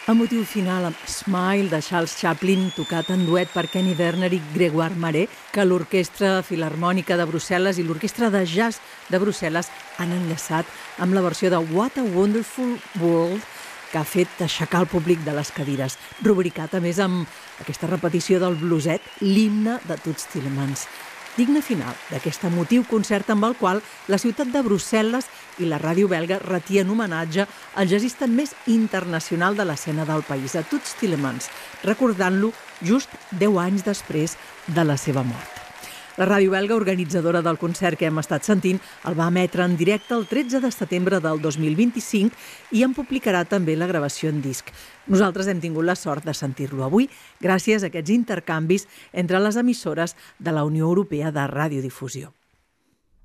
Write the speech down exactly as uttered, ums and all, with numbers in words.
Emotiu final amb Smile de Charles Chaplin, tocat en duet per Kenny Werner i Grégoire Maret, que l'Orquestra Filharmònica de Brussel·les i l'Orquestra de Jazz de Brussel·les han enllaçat amb la versió de What a Wonderful World, que ha fet aixecar el públic de les cadires, rubricat a més amb aquesta repetició del blueset, l'himne de Toots Thielemans. Digne final d'aquest emotiu concert amb el qual la ciutat de Brussel·les i la ràdio belga retien homenatge al jazzista més internacional de l'escena del país, a Toots Thielemans, recordant-lo just deu anys després de la seva mort. La ràdio belga, organitzadora del concert que hem estat sentint, el va emetre en directe el tretze de setembre del dos mil vint-i-cinc i en publicarà també la gravació en disc. Nosaltres hem tingut la sort de sentir-lo avui gràcies a aquests intercanvis entre les emissores de la Unió Europea de Radiodifusió.